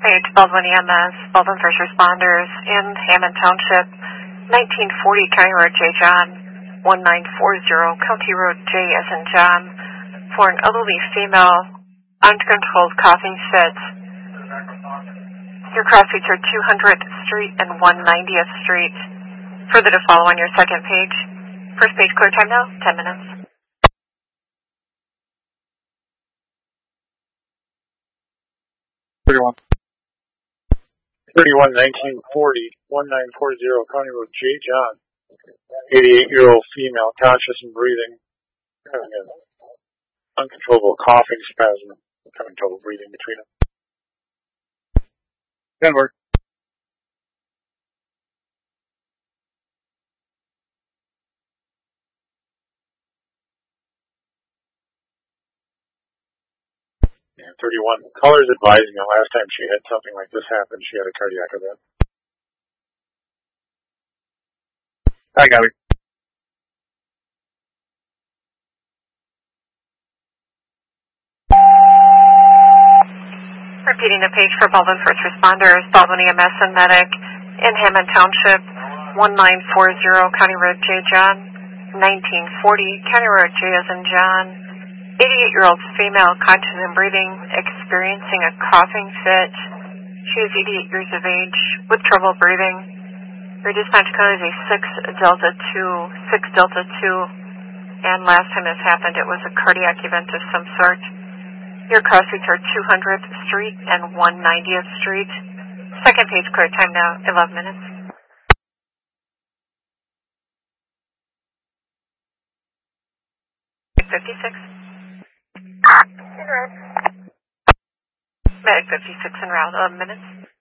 Page Baldwin EMS, Baldwin First Responders in Hammond Township, 1940 County Road J. John, 1940 County Road J as in John, for an elderly female, uncontrolled coughing fit. Your cross streets are 200th Street and 190th Street. Further to follow on your second page. First page clear time now, 10 minutes. Thirty-one 1940 1940 County Road J. John, 88-year-old female, conscious and breathing, having an uncontrollable coughing spasm, having trouble breathing between them. Denver. And 31. Callers advising the last time she had something like this happen, she had a cardiac event. I got it. Repeating the page for Baldwin First Responders, Baldwin EMS and Medic in Hammond Township, 1940 County Road J. John, 1940 County Road J as in John, 88-year-old female, conscious and breathing, experiencing a coughing fit. She is 88 years of age with trouble breathing. Your dispatch code is a 6 Delta 2, and last time this happened it was a cardiac event of some sort. Your cross streets are 200th Street and 190th Street. Second page clear time now, 11 minutes. Medic 56 en route, 11 minutes.